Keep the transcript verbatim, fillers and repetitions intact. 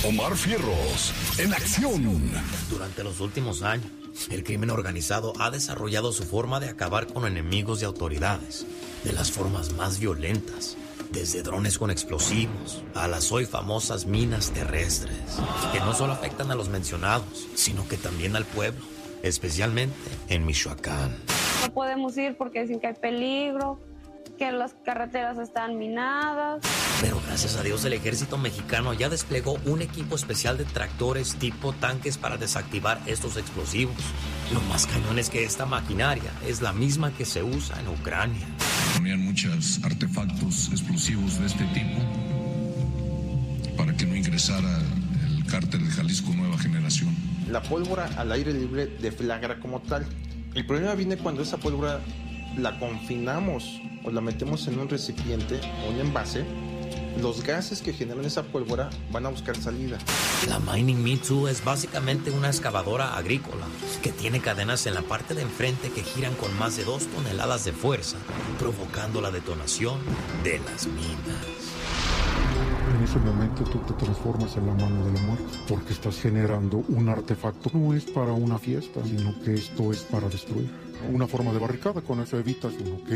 Omar Fierros, en acción. Durante los últimos años, el crimen organizado ha desarrollado su forma de acabar con enemigos y autoridades de las formas más violentas, desde drones con explosivos a las hoy famosas minas terrestres, que no solo afectan a los mencionados, sino que también al pueblo, especialmente en Michoacán. No podemos ir porque dicen que hay peligro, que las carreteras están minadas. Pero gracias a Dios el ejército mexicano ya desplegó un equipo especial de tractores tipo tanques para desactivar estos explosivos. Lo más cañón es que esta maquinaria es la misma que se usa en Ucrania. Ponían muchos artefactos explosivos de este tipo para que no ingresara el cártel de Jalisco Nueva Generación. La pólvora al aire libre deflagra como tal. El problema viene cuando esa pólvora la confinamos o la metemos en un recipiente o un envase. Los gases que generan esa pólvora van a buscar salida. La Mining Me Too es básicamente una excavadora agrícola que tiene cadenas en la parte de enfrente que giran con más de dos toneladas de fuerza, provocando la detonación de las minas. En ese momento tú te transformas en la mano de la muerte porque estás generando un artefacto. No es para una fiesta, sino que esto es para destruir. Una forma de barricada, con eso evitas uno que